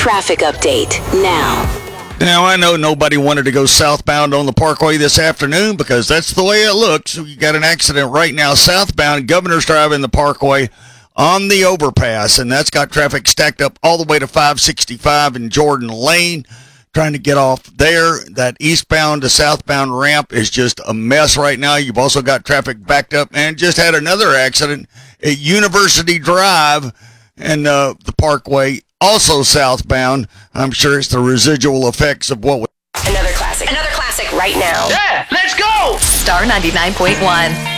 traffic update now. Now, I know nobody wanted to go southbound on the Parkway this afternoon because that's the way it looks. You got an accident right now southbound, Governor's Drive in the Parkway on the overpass, and that's got traffic stacked up all the way to 565 in Jordan Lane. Trying to get off there. That eastbound to southbound ramp is just a mess right now. You've also got traffic backed up and just had another accident at University Drive and the Parkway, also southbound. I'm sure it's the residual effects of what was. Another classic right now. Yeah, let's go! Star 99.1.